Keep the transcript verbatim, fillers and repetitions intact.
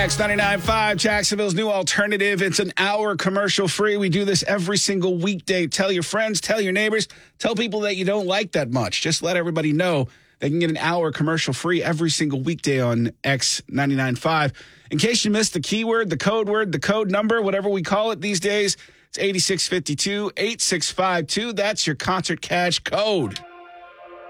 X ninety-nine point five, Jacksonville's new alternative. It's an hour commercial free. We do this every single weekday. Tell your friends, tell your neighbors, tell people that you don't like that much. Just let everybody know they can get an hour commercial free every single weekday on X ninety-nine point five. In case you missed the keyword, the code word, the code number, whatever we call it these days, it's eight six five two, eight six five two. That's your Concert Cash code.